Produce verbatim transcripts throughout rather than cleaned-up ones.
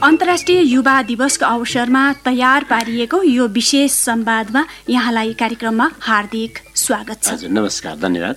अन्तर्राष्ट्रिय युवा दिवसको अवसरमा तयार पारिएको यो विशेष संवादमा यहाँलाई कार्यक्रममा हार्दिक स्वागत छ। हजुर, नमस्कार, धन्यवाद।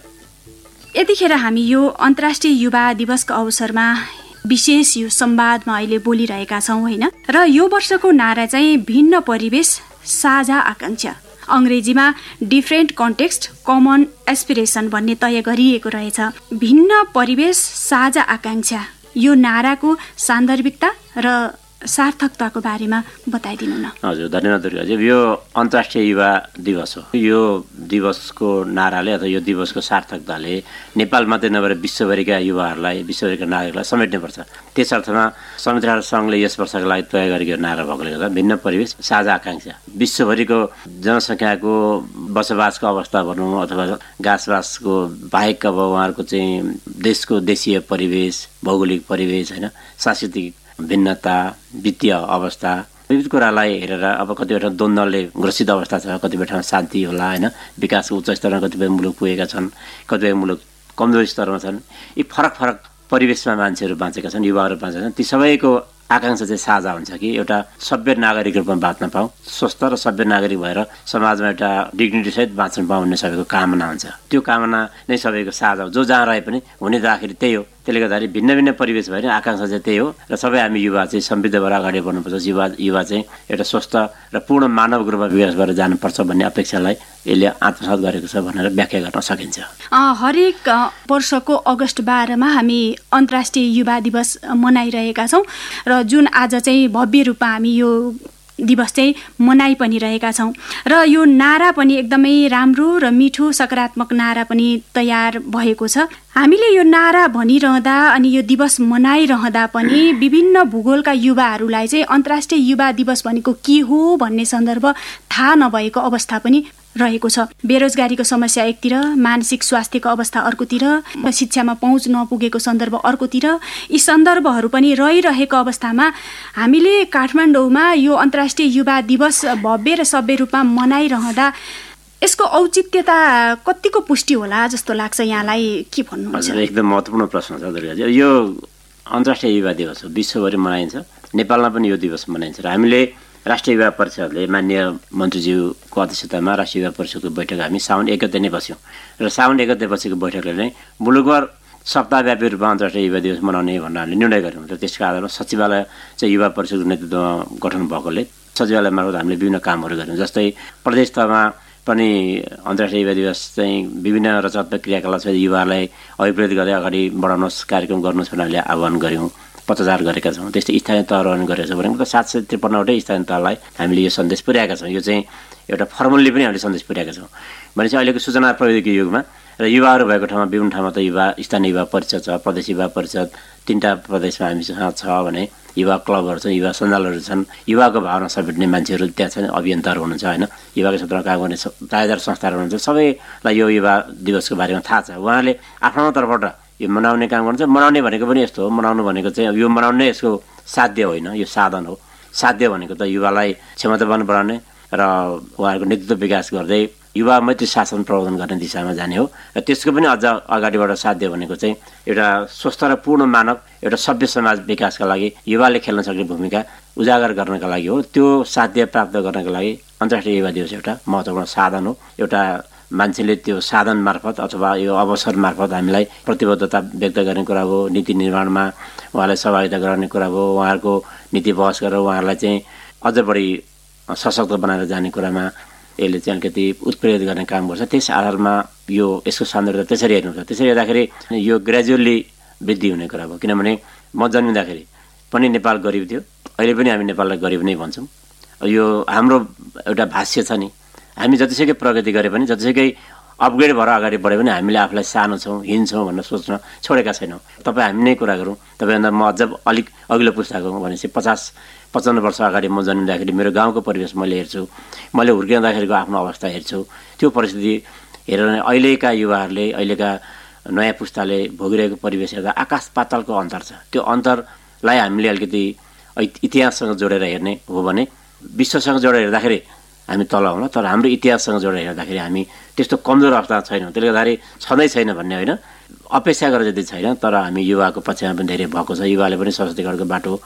यतिखेर हामी यो अन्तर्राष्ट्रिय युवा दिवसको अवसरमा विशेष यो संवादमा अहिले बोलिरहेका छौँ होइन। र यो वर्षको नारा चाहिँ भिन्न परिवेश साझा आकांक्षा, अङ्ग्रेजीमा डिफरेन्ट कन्टेक्स्ट कमन एस्पिरेसन भन्ने तय गरिएको रहेछ। भिन्न परिवेश साझा आकांक्षा, यो नाराको सान्दर्भिकता र सार्थकताको बारेमा बताइदिनु न। हजुर, धन्यवाद दुर्गाजी। यो अन्तर्राष्ट्रिय युवा दिवस हो। यो दिवसको नाराले अथवा यो दिवसको सार्थकताले नेपाल मात्रै नभएर विश्वभरिका युवाहरूलाई, विश्वभरिका नागरिकलाई समेट्नुपर्छ। त्यस अर्थमा संयुक्त राष्ट्र सङ्घले यस वर्षका लागि तय गरेको नारा भएकोले गर्दा भिन्न परिवेश साझा आकांक्षा, विश्वभरिको जनसङ्ख्याको बसोबासको अवस्था भनौँ अथवा घाँसबासको बाहेक अब उहाँहरूको चाहिँ देशको देशीय परिवेश, भौगोलिक परिवेश होइन, सांस्कृतिक भिन्नता, वित्तीय अवस्था, विविध कुरालाई हेरेर अब कतिपय ठाउँ द्वन्द्वले ग्रसित अवस्था छ, कतिपय ठाउँ शान्ति होला होइन, विकासको उच्च स्तरमा कतिपय मुलुक पुगेका छन्, कतिपय मुलुक कमजोर स्तरमा छन्। यी फरक फरक परिवेशमा मान्छेहरू बाँचेका छन्, युवाहरू बाँचेका छन्। ती सबैको आकांक्षा चाहिँ साझा हुन्छ कि एउटा सभ्य नागरिक रूपमा बाँच्न पाऊँ, स्वस्थ र सभ्य नागरिक भएर समाजमा एउटा डिग्निटीसहित बाँच्न पाऊँ भन्ने सबैको कामना हुन्छ। त्यो कामना नै सबैको साझा हो। जो जहाँ रहे पनि हुने त आखिर त्यही हो। त्यसले गर्दाखेरि भिन्न भिन्न परिवेश भएर आकांक्षा चाहिँ त्यही हो र सबै हामी युवा चाहिँ समृद्ध भएर अगाडि बढ्नुपर्छ। युवा युवा चाहिँ एउटा स्वस्थ र पूर्ण मानव रूपमा विकास भएर जानुपर्छ भन्ने अपेक्षालाई यसले आत्मसात गरेको छ भनेर व्याख्या गर्न सकिन्छ। हरेक वर्षको अगस्त बाह्रमा हामी अन्तर्राष्ट्रिय युवा दिवस मनाइरहेका छौँ र जुन आज चाहिँ भव्य रूपमा हामी यो दिवस चाहिँ मनाइ पनि रहेका छौँ। र यो नारा पनि एकदमै राम्रो र मिठो सकारात्मक नारा पनि तयार भएको छ। हामीले यो नारा भनिरहँदा अनि यो दिवस मनाइरहँदा पनि विभिन्न भूगोलका युवाहरूलाई चाहिँ अन्तर्राष्ट्रिय युवा दिवस भनेको के हो भन्ने सन्दर्भ थाहा नभएको अवस्था पनि रहेको छ। बेरोजगारीको समस्या एकतिर, मानसिक स्वास्थ्यको अवस्था अर्कोतिर, शिक्षामा पहुँच नपुगेको सन्दर्भ अर्कोतिर, यी सन्दर्भहरू पनि रहिरहेको अवस्थामा हामीले काठमाडौँमा यो अन्तर्राष्ट्रिय युवा दिवस भव्य र सभ्य रूपमा मनाइरहँदा यसको औचित्यता कतिको पुष्टि होला जस्तो लाग्छ यहाँलाई, के भन्नुहुन्छ? एकदम महत्त्वपूर्ण प्रश्न छ दुर्गाजी। यो अन्तर्राष्ट्रिय युवा दिवस हो, विश्वभरि मनाइन्छ, नेपालमा पनि यो दिवस मनाइन्छ र हामीले राष्ट्रिय युवा परिषदले माननीय मन्त्रीज्यूको अध्यक्षतामा राष्ट्रिय युवा परिषदको बैठक हामी साउन एक गते नै बस्यौँ र साउन एक गते बसेको बैठकले नै मुलुकभर सप्ताहव्यापी रूपमा अन्तर्राष्ट्रिय युवा दिवस मनाउने भनेर हामीले निर्णय गऱ्यौँ र त्यसको आधारमा सचिवालय चाहिँ युवा परिषदको नेतृत्वमा गठन भएकोले सचिवालय मार्फत हामीले विभिन्न कामहरू गऱ्यौँ। जस्तै प्रदेश तहमा पनि अन्तर्राष्ट्रिय युवा दिवस चाहिँ विभिन्न रचनात्मक क्रियाकलाप युवाहरूलाई अभिप्रेरित गर्दै अगाडि बढाउनुहोस्, कार्यक्रम गर्नुहोस् भनेर हामीले आह्वान गऱ्यौँ, पचास गरेका छौँ। त्यस्तै स्थानीय तहहरू गरेका छौँ भनेको त सात सय त्रिपन्नवटै स्थानीय तहलाई हामीले यो सन्देश पुर्याएका छौँ। यो चाहिँ एउटा फर्मल्ली पनि हामीले सन्देश पुर्याएका छौँ। भनेपछि अहिलेको सूचना प्रविधिको युगमा र युवाहरू भएको ठाउँमा विभिन्न ठाउँमा त युवा स्थानीय युवा परिषद छ, प्रदेश युवा परिषद, तिनवटा प्रदेशमा हामीसँग छ भने युवा क्लबहरू छन्, युवा सञ्जालहरू छन्, युवाको भावना समेट्ने मान्छेहरू त्यहाँ छन्, अभियन्ताहरू हुनुहुन्छ होइन, युवाको क्षेत्रमा काम गर्ने दायदार संस्थाहरू हुनुहुन्छ। सबैलाई यो युवा दिवसको बारेमा थाहा छ। उहाँले आफ्नो तर्फबाट यो मनाउने काम गर्नुहुन्छ। मनाउने भनेको पनि यस्तो हो, मनाउनु भनेको चाहिँ यो मनाउने यसको साध्य होइन, यो साधन हो। साध्य भनेको त युवालाई क्षमतावान बनाउने र उहाँहरूको नेतृत्व विकास गर्दै युवा मैत्री शासन प्रवर्धन गर्ने दिशामा जाने हो। र त्यसको पनि अझ अगाडिबाट साध्य भनेको चाहिँ एउटा स्वस्थ र पूर्ण मानव, एउटा सभ्य समाज विकासका लागि युवाले खेल्न सक्ने भूमिका उजागर गर्नका लागि हो। त्यो साध्य प्राप्त गर्नका लागि अन्तर्राष्ट्रिय युवा दिवस एउटा महत्त्वपूर्ण साधन हो। एउटा मान्छेले त्यो साधन मार्फत अथवा यो अवसर मार्फत हामीलाई प्रतिबद्धता व्यक्त गर्ने कुरा हो, नीति निर्माणमा उहाँलाई सहभागिता गराउने कुरा हो, उहाँहरूको नीति बहस गरेर उहाँहरूलाई चाहिँ अझ बढी सशक्त बनाएर जाने कुरामा यसले चाहिँ अलिकति उत्प्रेरित गर्ने काम गर्छ। त्यस आधारमा यो यसको सान्दर्भिकता त्यसरी हेर्नुपर्छ। त्यसरी हेर्दाखेरि यो ग्रेजुअली वृद्धि हुने कुरा हो। किनभने म जन्मिँदाखेरि पनि नेपाल गरिब थियो, अहिले पनि हामी नेपाललाई गरिब नै भन्छौँ। यो हाम्रो एउटा भाष्य छ नि, हामी जतिसुकै प्रगति गरे पनि, जतिसुकै अपग्रेड भएर अगाडि बढ्यो भने हामीले आफूलाई सानो छौँ, हिँड्छौँ भनेर सोच्न छोडेका छैनौँ। तपाईँ हामी नै कुरा गरौँ, तपाईँभन्दा म अझ अलिक अघिल्लो पुस्ताको भनेपछि पचास पचपन्न वर्ष अगाडि म जन्मिँदाखेरि मेरो गाउँको परिवेश मैले हेर्छु, मैले हुर्किँदाखेरिको आफ्नो अवस्था हेर्छु। त्यो परिस्थिति हेरेर अहिलेका युवाहरूले, अहिलेका नयाँ पुस्ताले भोगिरहेको परिवेश हेर्दा आकाश पातालको अन्तर छ। त्यो अन्तरलाई हामीले अलिकति इतिहाससँग जोडेर हेर्ने हो भने विश्वसँग जोडेर हेर्दाखेरि हामी तल हुन, तर हाम्रो इतिहाससँग जोडेर हेर्दाखेरि हामी त्यस्तो कमजोर अवस्था छैनौँ। त्यसले गर्दाखेरि छँदै छैन भन्ने होइन, अपेक्षा गरेर जति छैन, तर हामी युवाको पक्षमा पनि धेरै भएको छ। युवाले पनि सशक्तिकरणको बाटो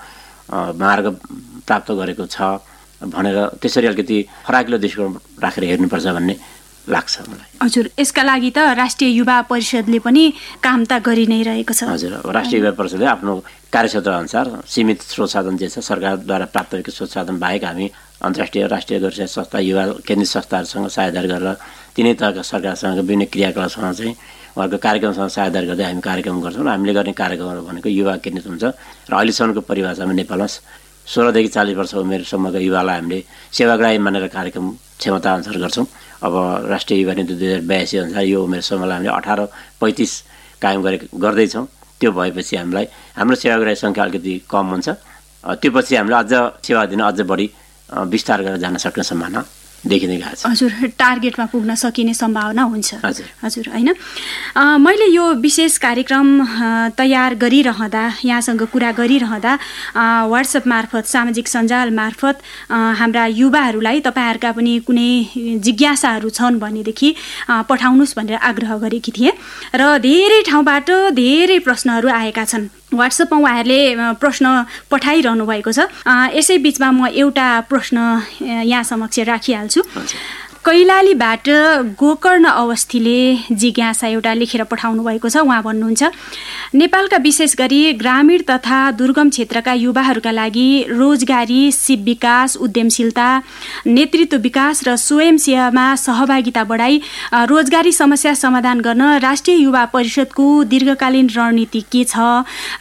मार्ग प्राप्त गरेको छ भनेर त्यसरी अलिकति फराकिलो दृष्टिकोण राखेर हेर्नुपर्छ भन्ने लाग्छ मलाई। हजुर, यसका लागि त राष्ट्रिय युवा परिषदले पनि काम त गरि नै रहेको छ। हजुर, राष्ट्रिय युवा परिषदले आफ्नो कार्यक्षेत्र अनुसार सीमित स्रोत साधन जे छ सरकारद्वारा प्राप्त भएको स्रोत साधन बाहेक हामी अन्तर्राष्ट्रिय राष्ट्रिय गैर संस्था युवा केन्द्रीय संस्थाहरूसँग साझेदारी गरेर तिनै तहका सरकारसँग विभिन्न क्रियाकलापसँग चाहिँ उहाँहरूको कार्यक्रमसँग साझेदारी गर्दै हामी कार्यक्रम गर्छौँ। हामीले गर्ने कार्यक्रमहरू भनेको युवा केन्द्रित हुन्छ र अहिलेसम्मको परिभाषामा नेपालमा सोह्रदेखि चालिस वर्ष उमेरसम्मका युवालाई हामीले सेवाग्राही मानेर कार्यक्रम क्षमता अनुसार गर्छौँ। अब राष्ट्रिय युवा नीति दुई हजार बयासी अनुसार यो उमेर समूहलाई हामीले अठार पैँतिस कायम गरे गर्दैछौँ। त्यो भएपछि हामीलाई हाम्रो सेवाग्राही सङ्ख्या अलिकति कम हुन्छ। त्यो पछि हामीले अझ सेवा दिन अझ बढी विस्तार गरेर जान सक्ने सम्भावना देखिँदै गएको छ। हजुर, टार्गेटमा पुग्न सकिने सम्भावना हुन्छ। हजुर हजुर होइन, मैले यो विशेष कार्यक्रम तयार गरिरहँदा यहाँसँग कुरा गरिरहँदा वाट्सएप मार्फत सामाजिक सञ्जाल मार्फत हाम्रा युवाहरूलाई तपाईँहरूका पनि कुनै जिज्ञासाहरू छन् भनेदेखि पठाउनुहोस् भनेर आग्रह गरेकी थिएँ र धेरै ठाउँबाट धेरै प्रश्नहरू आएका छन्। वाट्सएपमा उहाँहरूले प्रश्न पठाइरहनु भएको छ। यसै बिचमा म एउटा प्रश्न यहाँ समक्ष राखिहाल्छु। कैलालीबाट गोकर्ण अवस्थीले जिज्ञासा एउटा लेखेर पठाउनु भएको छ। उहाँ भन्नुहुन्छ, नेपालका विशेष गरी ग्रामीण तथा दुर्गम क्षेत्रका युवाहरूका लागि रोजगारी, सिप विकास, उद्यमशीलता, नेतृत्व विकास र स्वयंसेवामा सहभागिता बढाई रोजगारी समस्या समाधान गर्न राष्ट्रिय युवा परिषदको दीर्घकालीन रणनीति के छ